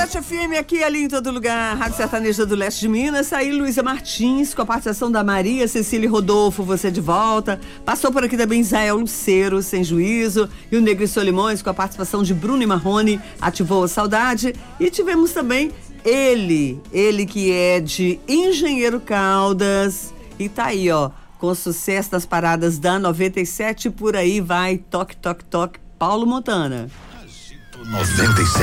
Norte FM, aqui ali em todo lugar, Rádio Sertaneja do Leste de Minas. Aí Luísa Martins, com a participação da Maria Cecília e Rodolfo, você de volta. Passou por aqui também Israel Luceiro, Sem Juízo, e o Negro e Solimões, com a participação de Bruno e Marrone, Ativou a Saudade. E tivemos também ele que é de Engenheiro Caldas, e tá aí, ó, com sucesso das paradas da 97, por aí vai, toque, toque, toque, Paulo Montana. 97.